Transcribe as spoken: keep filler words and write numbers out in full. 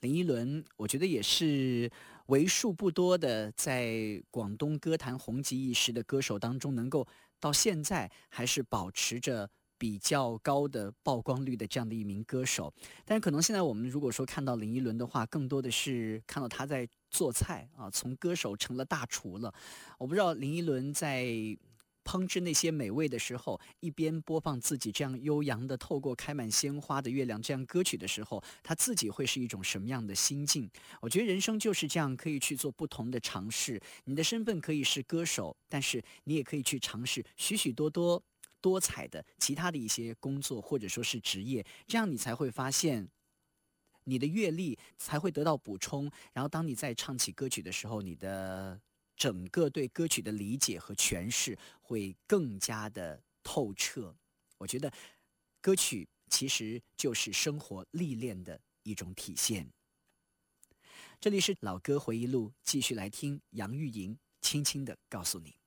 林依轮，我觉得也是为数不多的在广东歌坛红极一时的歌手当中，能够到现在还是保持着比较高的曝光率的这样的一名歌手。但是可能现在我们如果说看到林依轮的话，更多的是看到他在做菜啊，从歌手成了大厨了。我不知道林依轮在烹制那些美味的时候，一边播放自己这样悠扬的透过开满鲜花的月亮这样歌曲的时候，他自己会是一种什么样的心境？我觉得人生就是这样，可以去做不同的尝试。你的身份可以是歌手，但是你也可以去尝试许许多多多彩的其他的一些工作或者说是职业，这样你才会发现你的阅历才会得到补充，然后当你在唱起歌曲的时候，你的整个对歌曲的理解和诠释会更加的透彻。我觉得歌曲其实就是生活历练的一种体现。这里是老歌回忆录，继续来听杨钰莹轻轻地告诉你。